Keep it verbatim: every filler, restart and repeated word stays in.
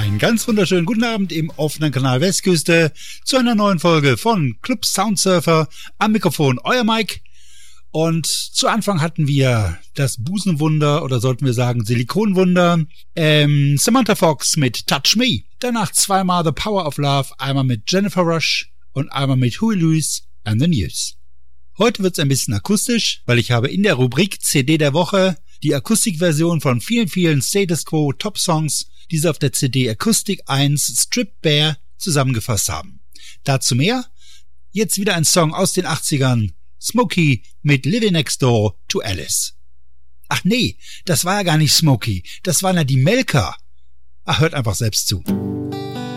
Einen ganz wunderschönen guten Abend im offenen Kanal Westküste zu einer neuen Folge von Club Soundsurfer. Am Mikrofon euer Mike. Und zu Anfang hatten wir das Busenwunder oder sollten wir sagen Silikonwunder. Ähm, Samantha Fox mit Touch Me. Danach zweimal The Power of Love, einmal mit Jennifer Rush und einmal mit Huey Lewis and the News. Heute wird's ein bisschen akustisch, weil ich habe in der Rubrik C D der Woche die Akustikversion von vielen, vielen Status Quo Top Songs, die sie auf der C D Acoustic eins Stripped Bare zusammengefasst haben. Dazu mehr. Jetzt wieder ein Song aus den achtzigern. Smokey mit Living Next Door to Alice. Ach nee, das war ja gar nicht Smokey. Das waren ja die Melker. Ach, hört einfach selbst zu.